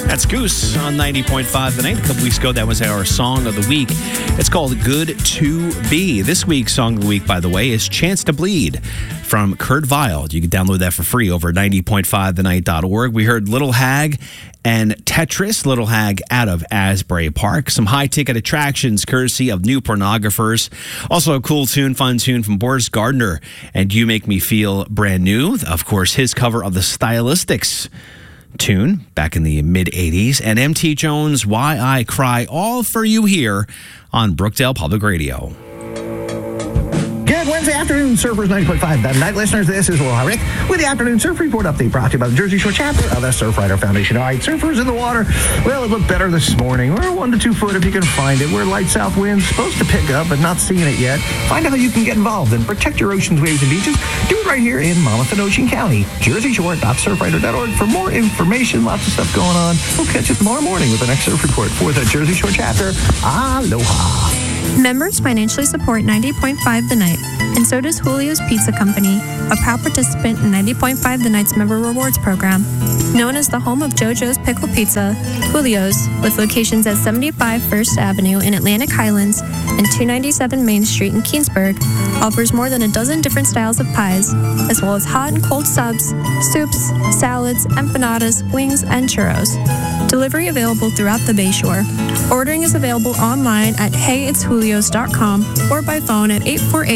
That's Goose on 90.5 The Night. A couple weeks ago, that was our Song of the Week. It's called Good to Be. This week's Song of the Week, by the way, is Chance to Bleed from Kurt Vile. You can download that for free over at 90.5thenight.org. We heard Little Hag and Tetris, Little Hag out of Asbury Park. Some high-ticket attractions courtesy of New Pornographers. Also a cool tune, fun tune from Boris Gardner and You Make Me Feel Brand New. Of course, his cover of the Stylistics tune back in the mid-'80s. And M.T. Jones' Why I Cry, all for you here on Brookdale Public Radio. Good Wednesday afternoon, Surfers 90.5. The night listeners, this is Will Hurrick with the Afternoon Surf Report update brought to you by the Jersey Shore chapter of the Surfrider Foundation. All right, surfers in the water. Well, it looked better this morning. We're 1 to 2 foot if you can find it. We're light south winds, supposed to pick up, but not seeing it yet. Find out how you can get involved and protect your oceans, waves, and beaches. Do it right here in Monmouth and Ocean County. JerseyShore.surfrider.org for more information. Lots of stuff going on. We'll catch you tomorrow morning with the next surf report for the Jersey Shore chapter. Aloha. Members financially support 90.5 The Night, and so does Julio's Pizza Company, a proud participant in 90.5 The Night's Member Rewards Program. Known as the home of JoJo's Pickle Pizza, Julio's, with locations at 75 First Avenue in Atlantic Highlands and 297 Main Street in Keansburg, offers more than a dozen different styles of pies, as well as hot and cold subs, soups, salads, empanadas, wings, and churros. Delivery available throughout the Bayshore. Ordering is available online at heyitsjulios.com or by phone at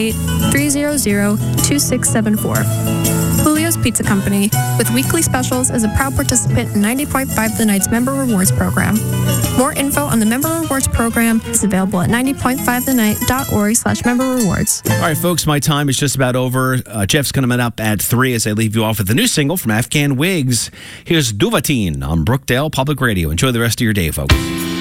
848-300-2674. Julio's Pizza Company, with weekly specials, is a proud participant in 90.5 The Night's Member Rewards Program. More info on the Member Rewards Program is available at 90.5thenight.org/member rewards. All right, folks, my time is just about over. Jeff's coming up at 3 as I leave you off with the new single from Afghan Wigs. Here's Duvatin on Brookdale Public Radio. Enjoy the rest of your day, folks.